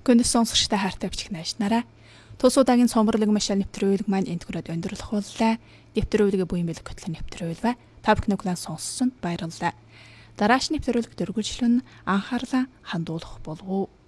Гүнэс сонсогчтой хайртай бичих нааш нараа. Тус удаагийн цомборлог машин нэвтрүүлэг маань энд хүрээд өндөрлөх боллоо. Нэвтрүүлгээ буян бэлэг хөтлөн нэвтрүүлвэ. Та бүхэн углаа сонссонд баярлалаа. Дараач нэвтрүүлэг дөрвөлжлөн анхаарлаа хандуулах болов уу?